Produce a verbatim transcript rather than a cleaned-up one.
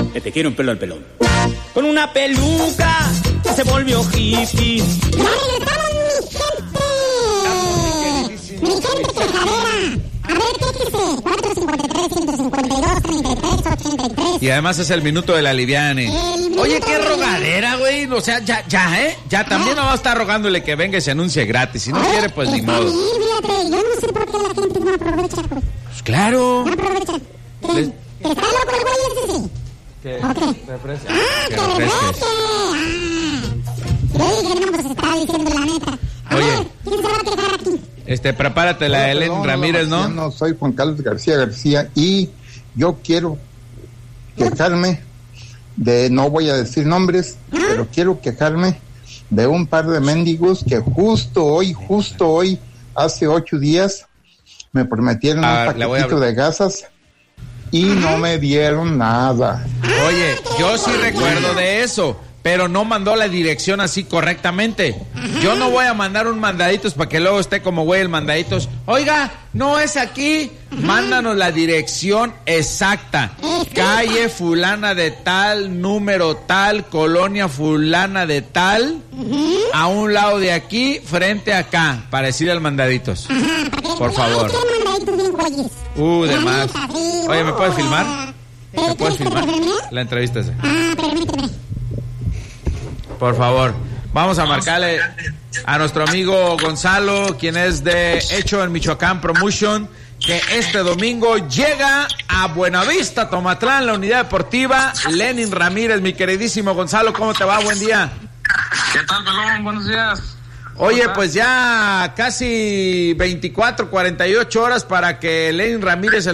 que te quiere un pelo al pelón. Con una peluca se volvió hippie. ¡Ya regresamos, mi gente! ¡Mi gente quejadera! A ver, quéjese. cuatro cinco tres, uno cinco dos, treinta y tres, ochenta y tres. Y además es el minuto de la aliviane. Oye, qué rogadera, güey. O sea, ya, ya, ¿eh? Ya también no va a estar rogándole que venga y se anuncie gratis. Si no quiere, pues ni modo. Bien, fíjate, yo no sé por qué la gente no aprovecha. Pues claro. No aprovecha. ¿Qué? Les- ¿Que está loco el güey ese sí? Que Ok. refresque. ¡Ah, Que que refresques. refresque! ¡Ah! Yo dije que no, pues estaba diciendo la neta. A Oye. ver, ¿quién se va a quejar aquí? Este, prepárate la Hola, Helen perdón, Ramírez, hola, ¿no? Marciano, soy Juan Carlos García García y yo quiero quejarme de, no voy a decir nombres, pero quiero quejarme de un par de mendigos que justo hoy, justo hoy, hace ocho días, me prometieron A un ver, le voy a paquetito de gasas y no me dieron nada. Oye, yo sí recuerdo de eso, pero no mandó la dirección así correctamente. Yo no voy a mandar un mandaditos para que luego esté como güey el mandaditos. Oiga, no es aquí. Mándanos la dirección exacta. Calle fulana de tal, número tal, colonia fulana de tal, a un lado de aquí, frente acá, para decirle al mandaditos. Por favor. Uh, de más. Oye, ¿me puedes filmar? ¿Me puedes filmar? La entrevista esa. Ah, permíteme. Por favor, vamos a marcarle a nuestro amigo Gonzalo, quien es de Hecho en Michoacán Promotion, que este domingo llega a Buenavista, Tomatlán, la unidad deportiva Lenin Ramírez. Mi queridísimo Gonzalo, ¿cómo te va? Buen día. ¿Qué tal, pelón? Buenos días. Oye, pues ya casi veinticuatro, cuarenta y ocho horas para que Lenin Ramírez, el